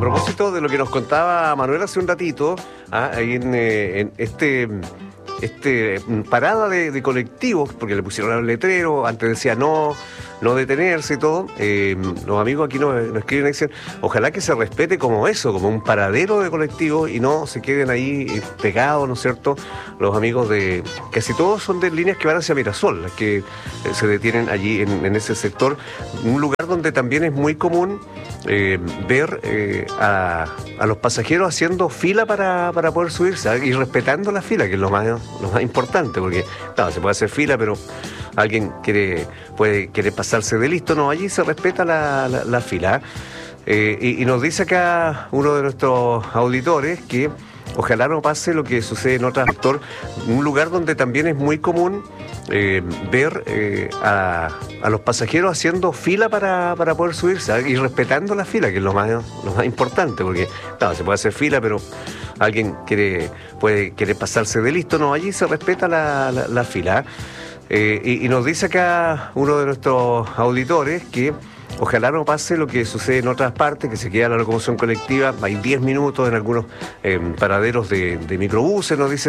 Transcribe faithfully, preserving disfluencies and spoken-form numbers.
propósito de lo que nos contaba Manuel hace un ratito, ah, ahí en, eh, en este, este parada de, de colectivos, porque le pusieron el letrero, antes decía no, no detenerse y todo, eh, los amigos aquí nos, nos escriben y dicen, ojalá que se respete como eso, como un paradero de colectivos y no se queden ahí eh, pegados, ¿no es cierto? Los amigos de, casi todos son de líneas que van hacia Mirasol, las que eh, se detienen allí en, en ese sector, un lugar donde también es muy común eh, ver eh, a, a los pasajeros haciendo fila para, para poder subirse y respetando la fila, que es lo más, lo más importante, porque claro, se puede hacer fila, pero alguien quiere puede querer pasarse de listo, no, allí se respeta la, la, la fila. Eh, y, y nos dice acá uno de nuestros auditores que ojalá no pase lo que sucede en otro sector, un lugar donde también es muy común eh, ver eh, a, a los pasajeros haciendo fila para, para poder subirse y respetando la fila, que es lo más, lo más importante, porque claro, se puede hacer fila, pero alguien quiere puede querer pasarse de listo, no, allí se respeta la, la, la fila. Eh, y, y nos dice acá uno de nuestros auditores que ojalá no pase lo que sucede en otras partes, que se queda la locomoción colectiva, hay diez minutos en algunos eh, paraderos de, de microbuses, nos dice.